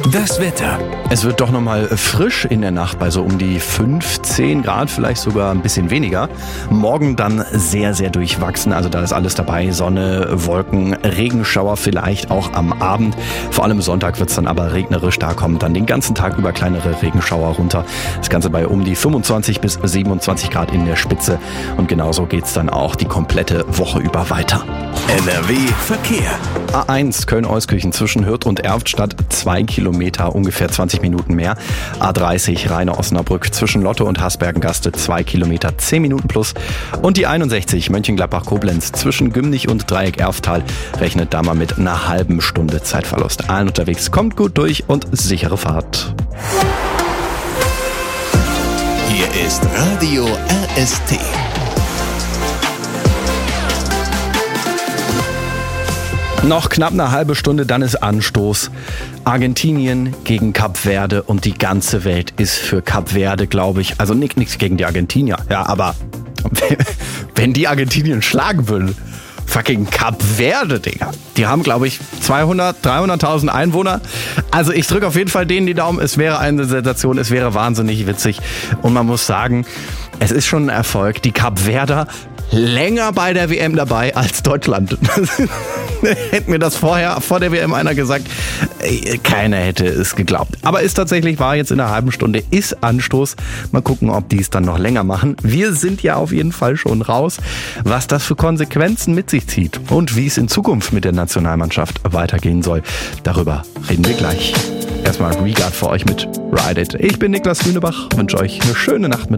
Das Wetter. Es wird doch nochmal frisch in der Nacht bei so um die 15 Grad, vielleicht sogar ein bisschen weniger. Morgen dann sehr, sehr durchwachsen. Also da ist alles dabei. Sonne, Wolken, Regenschauer vielleicht auch am Abend. Vor allem Sonntag wird es dann aber regnerisch. Da kommen dann den ganzen Tag über kleinere Regenschauer runter. Das Ganze bei um die 25 bis 27 Grad in der Spitze. Und genauso geht's dann auch die komplette Woche über weiter. NRW Verkehr. A1 Köln-Euskirchen zwischen Hürth und Erftstadt 2 Kilometer, ungefähr 20 Minuten mehr. A30 Rheine-Osnabrück zwischen Lotte und Hasbergengaste 2 Kilometer, 10 Minuten plus. Und die 61 Mönchengladbach-Koblenz zwischen Gümnich und Dreieck-Erftal rechnet da mal mit einer halben Stunde Zeitverlust. Allen unterwegs, kommt gut durch und sichere Fahrt. Hier ist Radio RST. Noch knapp eine halbe Stunde, dann ist Anstoß. Argentinien gegen Kap Verde und die ganze Welt ist für Kap Verde, glaube ich. Also nichts gegen die Argentinier. Ja, aber wenn die Argentinien schlagen würden, fucking Kap Verde, Digga. Die haben, glaube ich, 300.000 Einwohner. Also ich drücke auf jeden Fall denen die Daumen. Es wäre eine Sensation, es wäre wahnsinnig witzig. Und man muss sagen, es ist schon ein Erfolg. Die Kap Verder länger bei der WM dabei als Deutschland. Hätte mir das vor der WM einer gesagt, keiner hätte es geglaubt. Aber ist tatsächlich wahr, jetzt in einer halben Stunde ist Anstoß. Mal gucken, ob die es dann noch länger machen. Wir sind ja auf jeden Fall schon raus, was das für Konsequenzen mit sich zieht und wie es in Zukunft mit der Nationalmannschaft weitergehen soll. Darüber reden wir gleich. Erstmal Regard für euch mit Ride It. Ich bin Niklas Lünebach, wünsche euch eine schöne Nacht mit